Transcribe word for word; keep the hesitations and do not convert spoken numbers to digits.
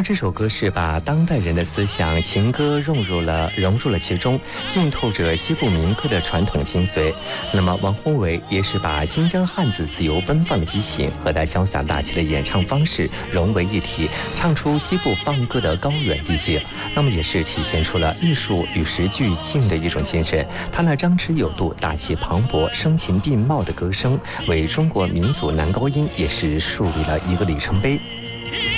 这首歌是把当代人的思想情歌融入了融入了其中，浸透着西部民歌的传统精髓。那么王宏伟也是把新疆汉子自由奔放的激情和他潇洒大气的演唱方式融为一体，唱出西部放歌的高远地界。那么也是体现出了艺术与时俱进的一种精神。他那张弛有度、大气磅礴、声情并茂的歌声，为中国民族男高音也是树立了一个里程碑。